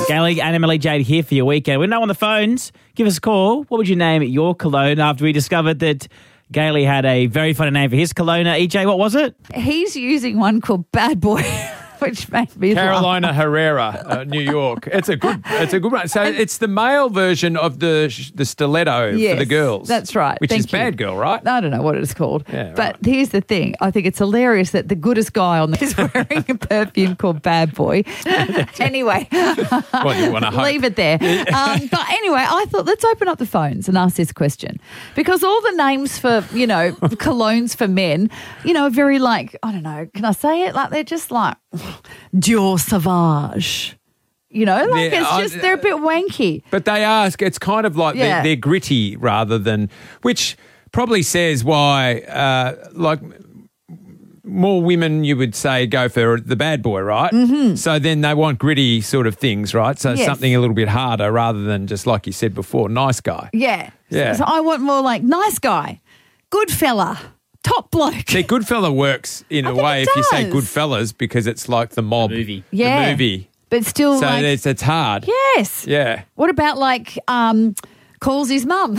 Gaily and Emily Jade here for your weekend. We're now on the phones. Give us a call. What would you name your cologne after we discovered that Gaily had a very funny name for his cologne? EJ, what was it? He's using one called Bad Boy, which made me Carolina laugh. Herrera, New York. It's a good one. So it's the male version of the stiletto for the girls. That's right. Which Thank is Bad you. Girl, right? I don't know what it's called. Yeah, but right. here's the thing. I think it's hilarious that the goodest guy on this is wearing a perfume called Bad Boy. Anyway, What do you want to hope? leave it there. But anyway, I thought let's open up the phones and ask this question. Because all the names for, colognes for men, are very like, I don't know, can I say it? Like they're just like Dior Sauvage. They're a bit wanky. But they ask, it's kind of like they're gritty rather than, which probably says why, more women you would say go for the bad boy, right? Mm-hmm. So then they want gritty sort of things, right? So something a little bit harder rather than just like you said before, nice guy. Yeah. Yeah. So I want more like nice guy, good fella, top bloke. See, Goodfella works in a way if you say good fellas because it's like the mob. The movie. Yeah. The movie. But still So like... it's hard. Yes. Yeah. What about like calls his mum?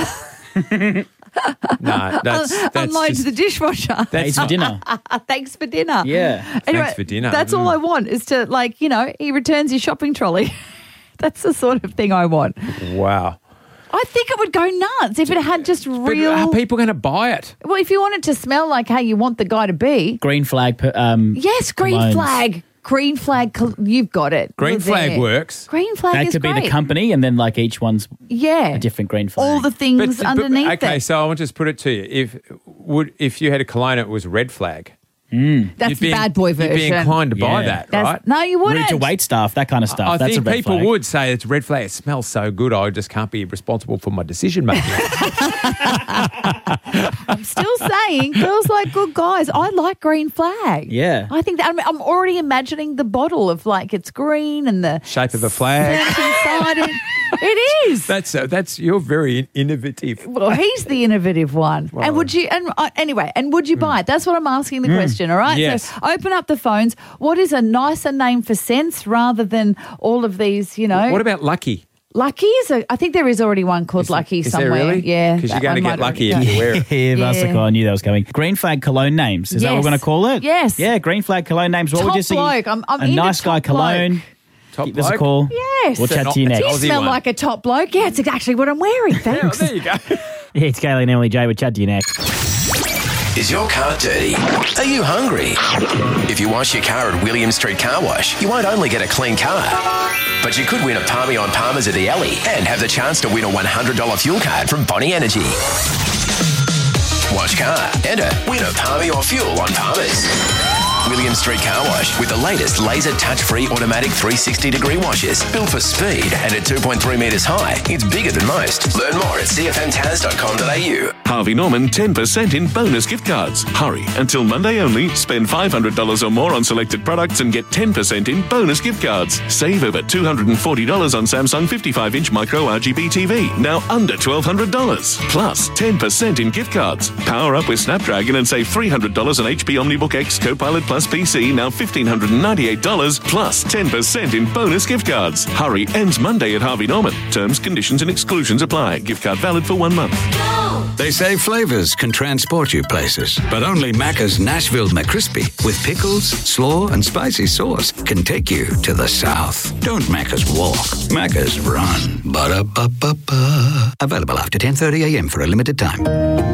No, that's unloads just, the dishwasher. Thanks for dinner. Thanks for dinner. Yeah. Anyway, Thanks for dinner. That's all I want is to he returns his shopping trolley. That's the sort of thing I want. wow. I think it would go nuts if it had just But real... are people going to buy it? Well, if you want it to smell like how you want the guy to be. Green flag. Yes, green colognes. flag. Green flag, you've got it. Green You're flag there. works. Green flag That is could great. be the company, and then like each one's Yeah. a different green flag. All the things underneath okay, it. so I want to just put it to you. If you had a cologne, it was red flag. That's You'd the bad boy version. You'd be inclined to buy Yeah. that, That's- right? No, you wouldn't. rude to wait staff, that kind of stuff. I That's think a red people flag. would say it's red flag. It smells so good. I just can't be responsible for my decision making. I'm still saying, girls like good guys. I like green flag. Yeah. I think that I'm already imagining the bottle of like it's green and the Shape of a flag. scent inside it. It is. That's you're very innovative. Well, he's the innovative one. And would you? And anyway, and would you buy it? That's what I'm asking the question. All right. Yes. So open up the phones. What is a nicer name for scents rather than all of these? What about Lucky? Lucky is I think there is already one called Lucky Is somewhere. there really? Yeah, Because you're that going to one get might lucky already if go. you wear it. Yeah, that's Yeah. the call. I knew that was coming. Green flag cologne names. Is that what we're going to call it? Yes. Yeah, green flag cologne names. What would Top you say? bloke. I'm a into nice guy top bloke. cologne. Top Give us a bloke? call. Yes. We'll chat to you It's Do next. you Aussie smell one. like a top bloke? Yeah, it's exactly what I'm wearing. Thanks. There you go. Yeah, it's Gaily and Emily J. We'll chat to you next. Is your car dirty? Are you hungry? If you wash your car at William Street Car Wash, you won't only get a clean car, but you could win a Palmy on Palmer's at the Alley and have the chance to win a $100 fuel card from Bonnie Energy. Wash car, enter, win a Palmy or fuel on Palmer's. William Street Car Wash with the latest laser touch-free automatic 360-degree washes. Built for speed and at 2.3 metres high, it's bigger than most. Learn more at cfmtaz.com.au. Harvey Norman 10% in bonus gift cards. Hurry, until Monday only. Spend $500 or more on selected products and get 10% in bonus gift cards. Save over $240 on Samsung 55-inch micro RGB TV, now under $1,200. Plus 10% in gift cards. Power up with Snapdragon and save $300 on HP OmniBook X Copilot Plus PC, now $1,598, plus 10% in bonus gift cards. Hurry, ends Monday at Harvey Norman. Terms, conditions and exclusions apply. Gift card valid for 1 month. They say flavors can transport you places, but only Macca's Nashville McCrispy with pickles, slaw, and spicy sauce can take you to the South. Don't Macca's walk, Macca's run. Ba-da-ba-ba-ba. Available after 10:30 a.m. for a limited time.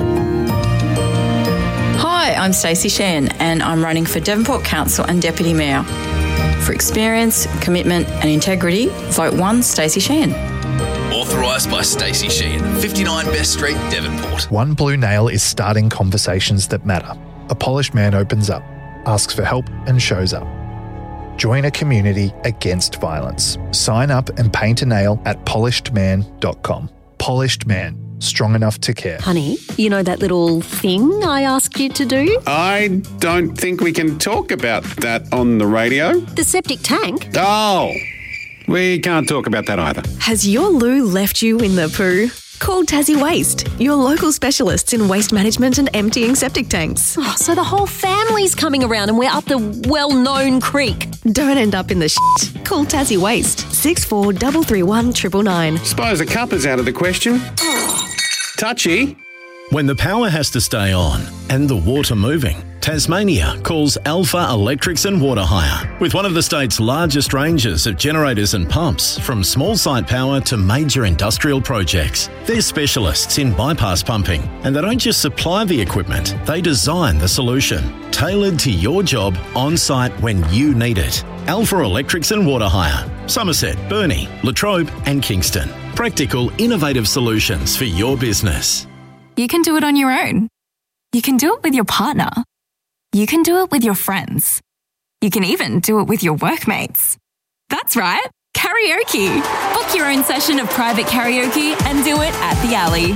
Hi, I'm Stacey Shan and I'm running for Devonport Council and Deputy Mayor. For experience, commitment and integrity, vote 1 Stacey Shan. Authorised by Stacey Sheehan, 59 Best Street, Devonport. One Blue Nail is starting conversations that matter. A polished man opens up, asks for help and shows up. Join a community against violence. Sign up and paint a nail at polishedman.com. Polished Man. Strong enough to care. Honey, you know that little thing I asked you to do? I don't think we can talk about that on the radio. The septic tank? Oh, we can't talk about that either. Has your loo left you in the poo? Call Tassie Waste, your local specialists in waste management and emptying septic tanks. Oh, so the whole family's coming around and we're up the well-known creek. Don't end up in the shit. Call Tassie Waste, 643331 999. Suppose a cup is out of the question. Touchy. When the power has to stay on and the water moving, Tasmania calls Alpha Electrics and Water Hire. With one of the state's largest ranges of generators and pumps, from small site power to major industrial projects. They're specialists in bypass pumping, and they don't just supply the equipment, they design the solution, tailored to your job on site when you need it. Alpha Electrics and Water Hire. Somerset, Burnie, Latrobe and Kingston. Practical, innovative solutions for your business. You can do it on your own. You can do it with your partner. You can do it with your friends. You can even do it with your workmates. That's right, karaoke. Book your own session of private karaoke and do it at the Alley.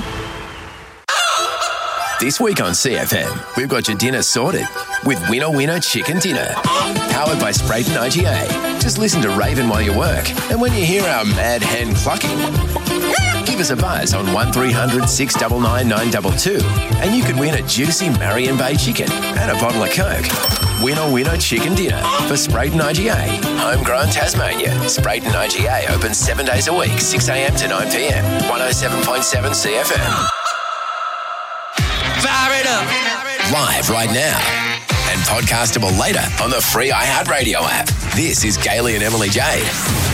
This week on CFM, we've got your dinner sorted with Winner Winner Chicken Dinner. Powered by Sprayton IGA. Just listen to Raven while you work. And when you hear our mad hen clucking, give us a buzz on 1300 699 922 and you could win a juicy Marion Bay chicken and a bottle of Coke. Winner Winner Chicken Dinner for Sprayton IGA. Homegrown Tasmania. Sprayton IGA opens 7 days a week, 6 a.m. to 9 p.m. 107.7 CFM. Fire it up. Live right now and podcastable later on the free iHeartRadio app. This is Gailey and Emily Jade.